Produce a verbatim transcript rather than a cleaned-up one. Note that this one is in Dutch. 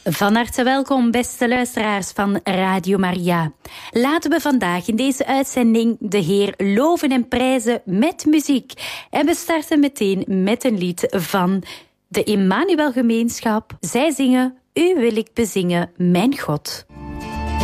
Van harte welkom, beste luisteraars van Radio Maria. Laten we vandaag in deze uitzending de Heer loven en prijzen met muziek. En we starten meteen met een lied van de Emmanuel Gemeenschap. Zij zingen: U wil ik bezingen, mijn God.